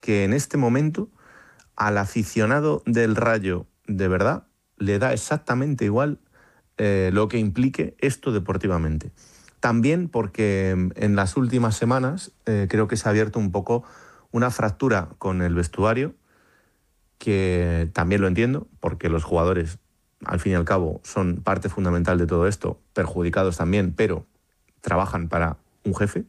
que en este momento al aficionado del Rayo de verdad le da exactamente igual lo que implique esto deportivamente. También porque en las últimas semanas creo que se ha abierto un poco una fractura con el vestuario, que también lo entiendo, porque los jugadores, al fin y al cabo, son parte fundamental de todo esto, perjudicados también, pero trabajan para un jefe.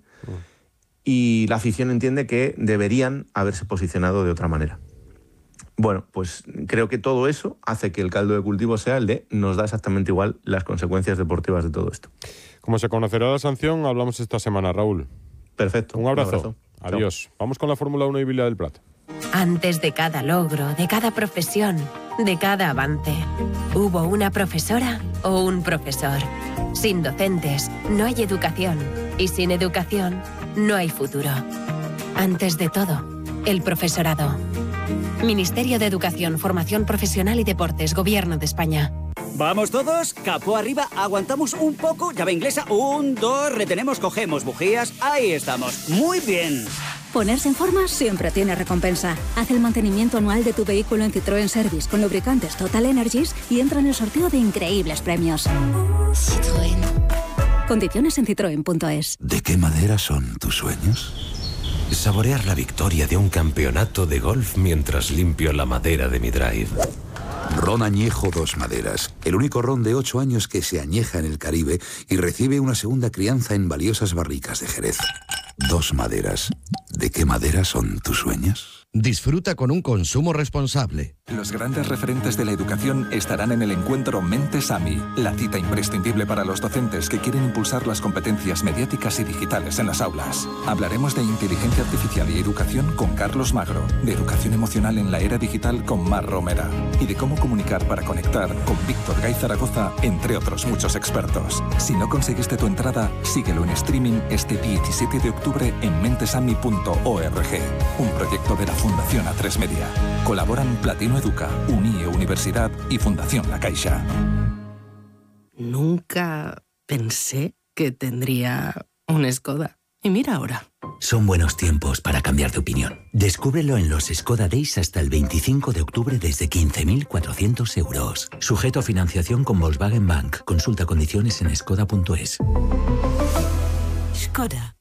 Y la afición entiende que deberían haberse posicionado de otra manera. Bueno, pues creo que todo eso hace que el caldo de cultivo sea el de nos da exactamente igual las consecuencias deportivas de todo esto. Como se conocerá la sanción, hablamos esta semana, Raúl. Perfecto. Un abrazo. Adiós. Chao. Vamos con la Fórmula 1 y Vila del Prat. Antes de cada logro, de cada profesión, de cada avance, hubo una profesora o un profesor. Sin docentes, no hay educación. Y sin educación, no hay futuro. Antes de todo, el profesorado. Ministerio de Educación, Formación Profesional y Deportes, Gobierno de España. ¿Vamos todos? Capó arriba, aguantamos un poco, llave inglesa, 1, 2, retenemos, cogemos bujías, ahí estamos. Muy bien. Ponerse en forma siempre tiene recompensa. Haz el mantenimiento anual de tu vehículo en Citroën Service con lubricantes Total Energies y entra en el sorteo de increíbles premios. Citroën. Condiciones en citroen.es. ¿De qué madera son tus sueños? Saborear la victoria de un campeonato de golf mientras limpio la madera de mi drive. Ron Añejo Dos Maderas, el único ron de 8 años que se añeja en el Caribe y recibe una segunda crianza en valiosas barricas de Jerez. Dos Maderas. ¿De qué madera son tus sueños? Disfruta con un consumo responsable. Los grandes referentes de la educación estarán en el encuentro Mentes AMI, la cita imprescindible para los docentes que quieren impulsar las competencias mediáticas y digitales en las aulas. Hablaremos de inteligencia artificial y educación con Carlos Magro, de educación emocional en la era digital con Mar Romera y de cómo comunicar para conectar con Víctor Gay Zaragoza, entre otros muchos expertos. Si no conseguiste tu entrada, síguelo en streaming este 17 de octubre en mentesami.org, un proyecto de la Fundación A3 Media. Colaboran Platino Educa, UNIE Universidad y Fundación La Caixa. Nunca pensé que tendría un Skoda. Y mira ahora. Son buenos tiempos para cambiar de opinión. Descúbrelo en los Skoda Days hasta el 25 de octubre desde 15.400 euros. Sujeto a financiación con Volkswagen Bank. Consulta condiciones en skoda.es. Skoda.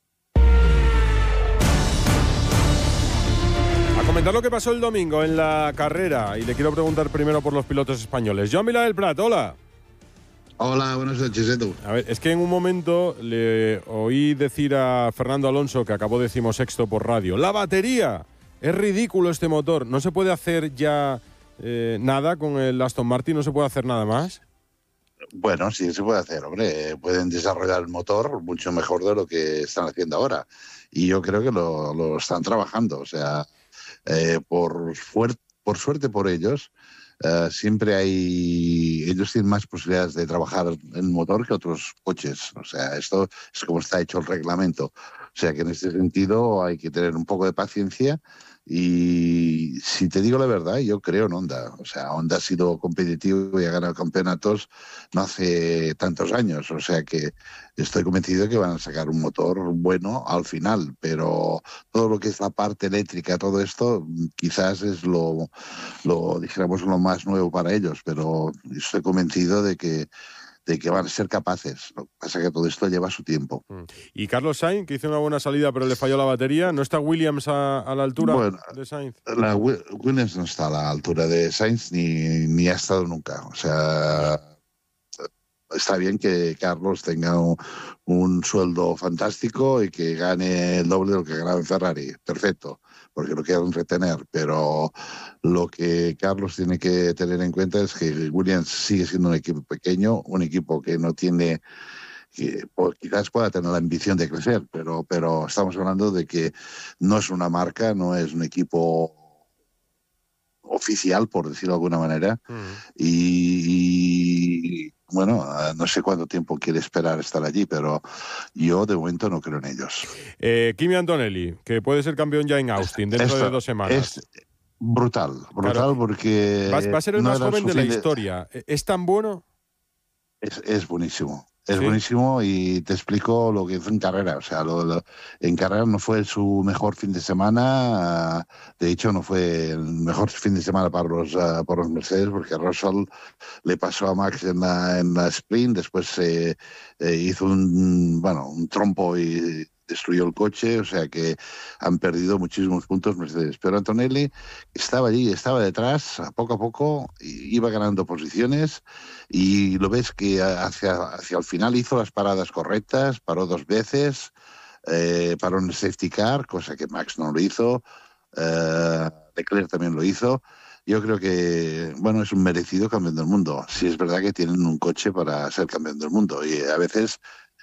Comentar lo que pasó el domingo en la carrera y le quiero preguntar primero por los pilotos españoles. Joan Vila del Prat, hola. Hola, buenas noches, Edu. A ver, es que en un momento le oí decir a Fernando Alonso, que acabó 16º por radio, la batería, es ridículo este motor, no se puede hacer ya nada con el Aston Martin, no se puede hacer nada más. Bueno, sí se puede hacer, hombre, pueden desarrollar el motor mucho mejor de lo que están haciendo ahora y yo creo que lo están trabajando, o sea... por suerte por ellos, siempre ellos tienen más posibilidades de trabajar en el motor que otros coches. O sea, esto es como está hecho el reglamento. O sea, que en este sentido hay que tener un poco de paciencia y si te digo la verdad, yo creo en Honda. O sea, Honda ha sido competitivo y ha ganado campeonatos no hace tantos años. O sea que estoy convencido de que van a sacar un motor bueno al final, pero todo lo que es la parte eléctrica, todo esto, quizás es dijéramos, lo más nuevo para ellos, pero estoy convencido de que van a ser capaces. Lo que pasa es que todo esto lleva su tiempo. Y Carlos Sainz, que hizo una buena salida, pero le falló la batería. ¿No está Williams a la altura de Sainz? Williams no está a la altura de Sainz ni ha estado nunca. O sea, está bien que Carlos tenga un sueldo fantástico y que gane el doble de lo que ganaba en Ferrari. Perfecto, porque lo quieren retener, pero lo que Carlos tiene que tener en cuenta es que Williams sigue siendo un equipo pequeño, un equipo que no tiene, quizás pueda tener la ambición de crecer, pero estamos hablando de que no es una marca, no es un equipo oficial, por decirlo de alguna manera, y bueno, no sé cuánto tiempo quiere esperar estar allí, pero yo de momento no creo en ellos. Kimi Antonelli, que puede ser campeón ya en Austin dentro de 2 semanas. Es brutal, claro, porque... Va a ser el más joven de la historia. ¿Es tan bueno? Es buenísimo. Es buenísimo y te explico lo que hizo en carrera. O sea, en carrera no fue su mejor fin de semana. De hecho, no fue el mejor fin de semana para los Mercedes, porque Russell le pasó a Max en la sprint. Después hizo un trompo y destruyó el coche. O sea que han perdido muchísimos puntos Mercedes. Pero Antonelli estaba allí, estaba detrás, a poco, iba ganando posiciones. Y lo ves que hacia el final hizo las paradas correctas, paró 2 veces, paró en el safety car, cosa que Max no lo hizo, Leclerc también lo hizo. Yo creo que, es un merecido campeón del mundo. Sí es verdad que tienen un coche para ser campeón del mundo y a veces,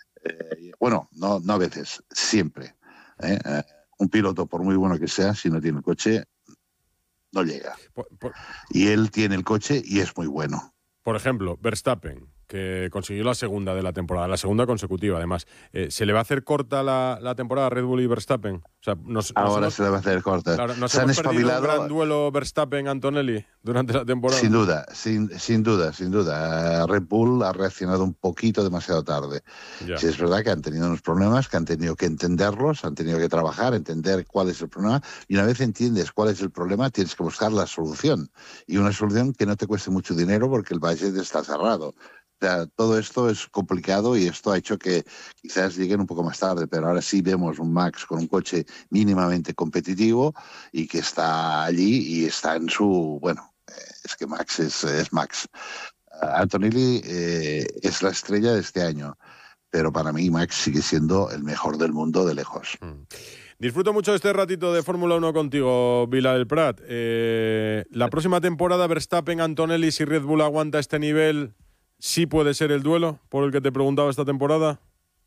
no a veces, siempre. Un piloto, por muy bueno que sea, si no tiene el coche, no llega. Y él tiene el coche y es muy bueno. Por ejemplo, Verstappen, que consiguió la segunda de la temporada, la segunda consecutiva además. ¿Se le va a hacer corta la temporada a Red Bull y Verstappen? O sea, Ahora se le va a hacer corta. Claro, ¿nos hemos perdido un gran duelo Verstappen-Antonelli durante la temporada? Sin duda. Red Bull ha reaccionado un poquito demasiado tarde. Sí, es verdad que han tenido unos problemas, que han tenido que entenderlos, han tenido que trabajar, entender cuál es el problema, y una vez entiendes cuál es el problema, tienes que buscar la solución. Y una solución que no te cueste mucho dinero porque el budget está cerrado. O sea, todo esto es complicado y esto ha hecho que quizás lleguen un poco más tarde, pero ahora sí vemos un Max con un coche mínimamente competitivo y que está allí y está en su... es que Max es Max. Antonelli es la estrella de este año, pero para mí Max sigue siendo el mejor del mundo de lejos. Disfruto mucho este ratito de Fórmula 1 contigo, Vila del Prat. La próxima temporada, Verstappen, Antonelli, si Red Bull aguanta este nivel... ¿Sí puede ser el duelo por el que te preguntaba esta temporada?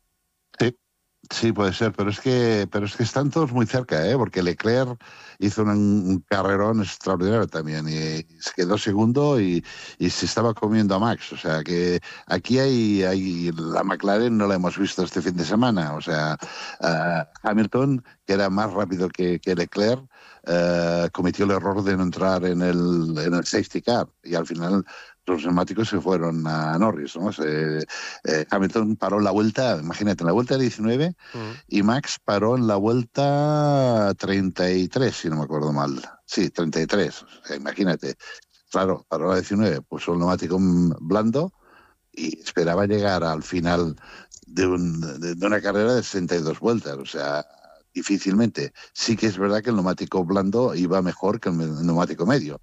Sí, puede ser, pero es que están todos muy cerca, porque Leclerc hizo un carrerón extraordinario también y se quedó segundo y se estaba comiendo a Max. O sea que aquí hay la McLaren no la hemos visto este fin de semana. O sea, Hamilton, que era más rápido que Leclerc, cometió el error de no entrar en el safety car y al final los neumáticos se fueron a Norris, ¿no? Hamilton paró en la vuelta, imagínate, en la vuelta 19 y Max paró en la vuelta 33, si no me acuerdo mal. Sí, 33, o sea, imagínate. Claro, paró la 19, puso el neumático blando y esperaba llegar al final de una carrera de 62 vueltas, o sea, difícilmente. Sí que es verdad que el neumático blando iba mejor que el neumático medio.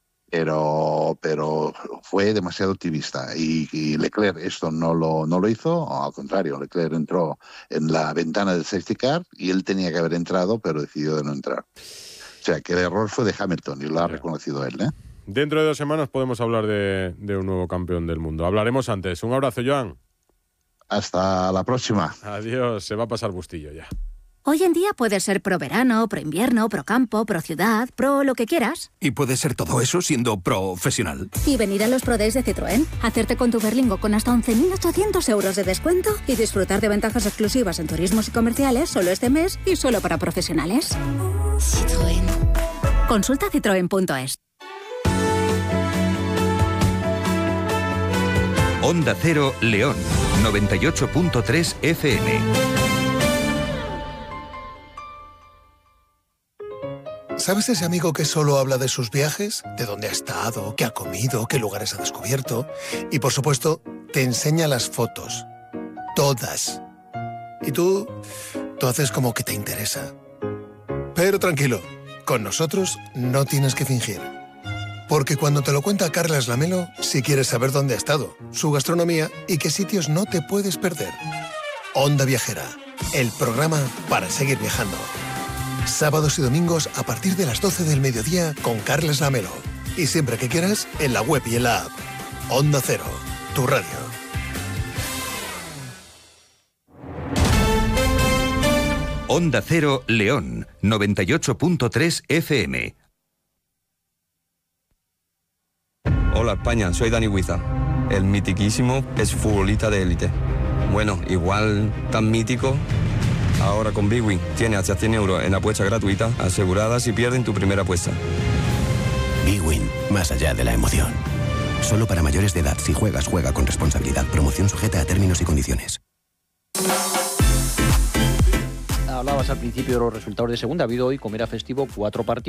Pero fue demasiado optimista y Leclerc esto no lo hizo, al contrario, Leclerc entró en la ventana del safety car y él tenía que haber entrado, pero decidió de no entrar. O sea, que el error fue de Hamilton y lo ha reconocido él, Dentro de 2 semanas podemos hablar de un nuevo campeón del mundo. Hablaremos antes. Un abrazo, Joan. Hasta la próxima. Adiós, se va a pasar Bustillo ya. Hoy en día puedes ser pro verano, pro invierno, pro campo, pro ciudad, pro lo que quieras. Y puedes ser todo eso siendo profesional. Y venir a los Pro Days de Citroën, hacerte con tu Berlingo con hasta 11.800 euros de descuento y disfrutar de ventajas exclusivas en turismos y comerciales solo este mes y solo para profesionales. Citroën. Consulta citroen.es. Onda Cero León, 98.3 FM. ¿Sabes ese amigo que solo habla de sus viajes? De dónde ha estado, qué ha comido, qué lugares ha descubierto. Y por supuesto, te enseña las fotos. Todas. Y tú haces como que te interesa. Pero tranquilo, con nosotros no tienes que fingir. Porque cuando te lo cuenta Carlas Lamelo, sí quieres saber dónde ha estado, su gastronomía y qué sitios no te puedes perder. Onda Viajera, el programa para seguir viajando. Sábados y domingos a partir de las 12 del mediodía con Carlas Lamelo. Y siempre que quieras, en la web y en la app. Onda Cero, tu radio. Onda Cero León, 98.3 FM. Hola España, soy Dani Huiza. El mitiquísimo es futbolista de élite. Bueno, igual tan mítico... Ahora con Big Win tiene hasta 100 euros en apuesta gratuita asegurada si pierden tu primera apuesta. Big Win, más allá de la emoción. Solo para mayores de edad. Si juegas, juega con responsabilidad. Promoción sujeta a términos y condiciones. Hablabas al principio de los resultados de segunda. Ha habido hoy, como era festivo, 4 partidos.